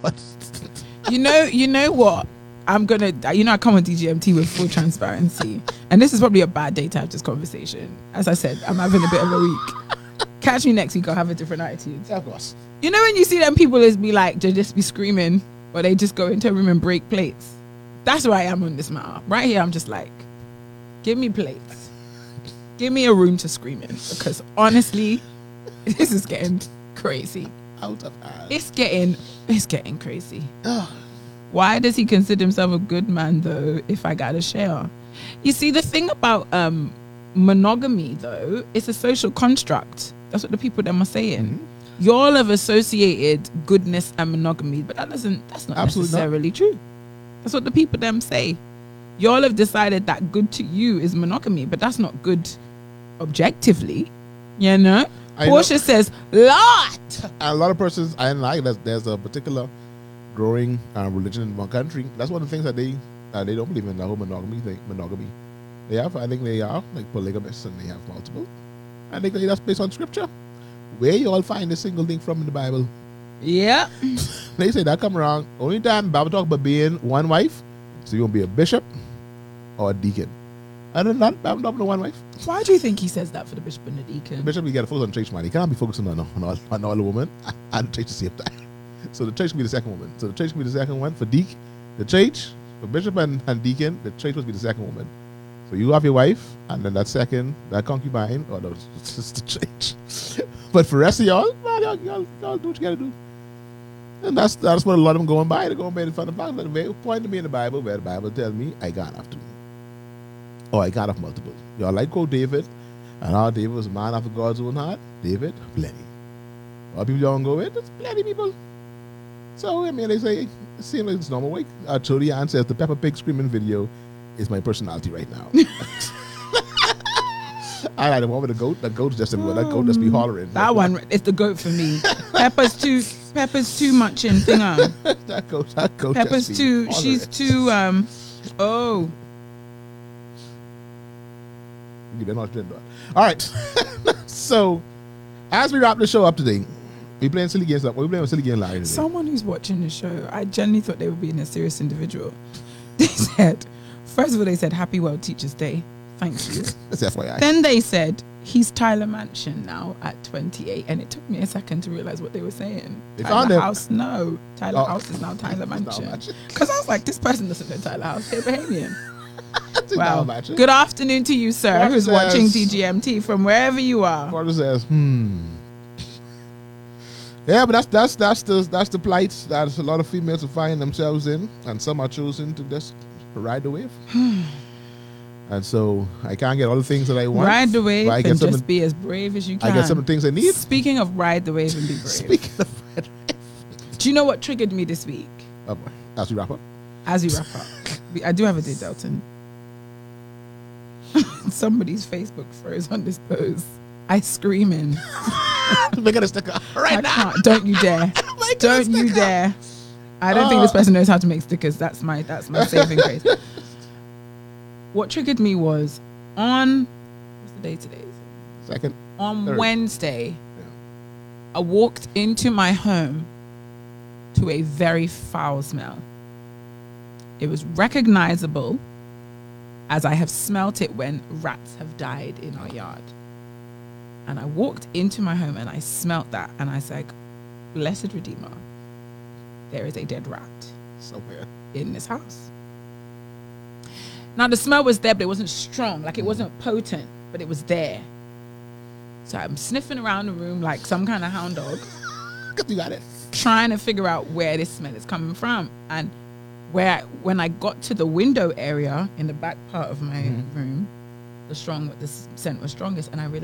You know what? I come on DGMT with full transparency. And this is probably a bad day to have this conversation. As I said, I'm having a bit of a week. Catch me next week, I'll have a different attitude. Yeah, of course. You know when you see them people is be like, they just be screaming, or they just go into a room and break plates. That's where I am on this matter. Right here, I'm just like, give me plates. Give me a room to scream in. Because honestly, this is getting crazy. Out of hand. It's getting crazy. Why does he consider himself a good man though, if I gotta share? You see, the thing about monogamy though, it's a social construct. That's what the people them are saying. Mm-hmm. Y'all have associated goodness and monogamy, but that's not Absolutely necessarily true. That's what the people them say. Y'all have decided that good to you is monogamy, but that's not good objectively. You know? Portia says, Lord! A lot of persons, I like that there's a particular growing religion in one country. That's one of the things that they don't believe in, the whole monogamy thing. Monogamy. I think they are like polygamists and they have multiple. I think that's based on scripture. Where you all find a single thing from in the Bible? Yeah. They say that come around. Only time Bible talk about being one wife, so you won't be a bishop or a deacon. Other than that, Bible talk about one wife. Why do you think he says that for the bishop and the deacon? The bishop, you got to focus on church, man. He can't be focusing on all the woman and the church at the same time. So the church can be the second woman. So the church can be the second one for the church, for bishop and deacon, the church must be the second woman. So you have your wife, and then that concubine, or no, it's just the church. But for the rest of y'all, man, y'all do what you gotta do. And that's what a lot of them going by. They're going by the fun of fact. They point to me in the Bible where the Bible tells me I can't have two. Or I can't have multiple. Y'all like quote David, and how David was a man after God's own heart. David, plenty. All people y'all go with, there's plenty people. So, I mean, they say, it seems like it's normal way. Chodian says the Peppa Pig screaming video is my personality right now. I like the one with the goat. The goat's just everywhere. That goat just be hollering. That one is the goat for me. Peppa's too much in thinger. that goat. Peppa's just too. be She's too. Oh. You're not doing that. All right. So, as we wrap the show up today, we playing silly games. We're playing silly game Larry today. Someone who's watching the show, I genuinely thought they were being a serious individual. They said, first of all, they said Happy World Teachers Day. Thank you. That's FYI. Then they said he's Tyler Mansion now at 28, and it took me a second to realize what they were saying. Tyler House, no. Tyler House is now Tyler Mansion. Because I was like, this person doesn't know Tyler House. They're Bahamian. Wow. Good afternoon to you, sir, Porter who's says, watching DGMT from wherever you are. Porter says, Yeah, but that's the plight that a lot of females are finding themselves in, and some are choosing to just ride the wave. And so I can't get all the things that I want. Ride the wave and just be as brave as you can. I get some of the things I need. Speaking of ride the wave and be brave. Speaking of ride the wave. Do you know what triggered me this week? Oh boy. As we wrap up. I do have a date, Delton. Somebody's Facebook froze on this post. I screaming. Make it a sticker right now. Don't you dare. Don't you dare. I don't think this person knows how to make stickers. That's my saving grace. What triggered me was what's the day today? Second. On third. Wednesday, Yeah. I walked into my home to a very foul smell. It was recognizable as I have smelt it when rats have died in our yard. And I walked into my home and I smelt that and I said, Blessed Redeemer, there is a dead rat Somewhere in this house. Now the smell was there, but it wasn't strong. Like it wasn't potent, but it was there. So I'm sniffing around the room like some kind of hound dog. You got it. Trying to figure out where this smell is coming from. And when I got to the window area in the back part of my room, the scent was strongest, and I realized